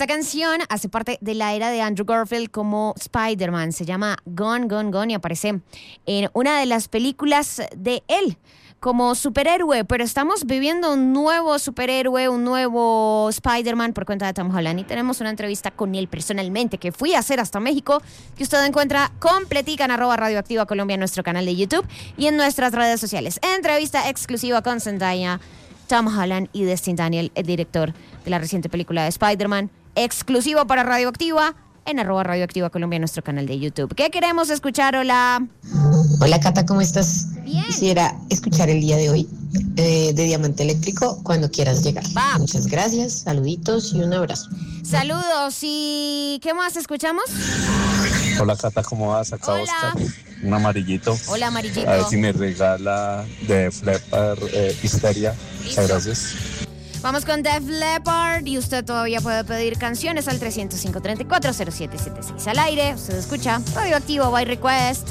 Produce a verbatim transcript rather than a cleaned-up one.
Esta canción hace parte de la era de Andrew Garfield como Spider-Man. Se llama Gone, Gone, Gone y aparece en una de las películas de él como superhéroe, pero estamos viviendo un nuevo superhéroe, un nuevo Spider-Man por cuenta de Tom Holland, y tenemos una entrevista con él personalmente que fui a hacer hasta México, que usted encuentra completica en arroba Radioactiva Colombia en nuestro canal de YouTube y en nuestras redes sociales. Entrevista exclusiva con Zendaya, Tom Holland y Destin Daniel, el director de la reciente película de Spider-Man, exclusivo para Radioactiva en arroba Radioactiva Colombia en nuestro canal de YouTube. ¿Qué queremos escuchar? Hola. Hola Cata, ¿cómo estás? Bien. Quisiera escuchar el día de hoy eh, de Diamante Eléctrico cuando quieras llegar. Va. Muchas gracias, saluditos y un abrazo. Saludos. ¿Y qué más escuchamos? Hola Cata, ¿cómo vas? Acá Hola. Oscar, un amarillito. Hola, amarillito. A ver si me regala de Flipper eh, Histeria. Muchas gracias. Vamos con Def Leppard y usted todavía puede pedir canciones al trescientos cinco, treinta y cuatro, cero siete setenta y seis al aire. Usted escucha Radioactivo by Request.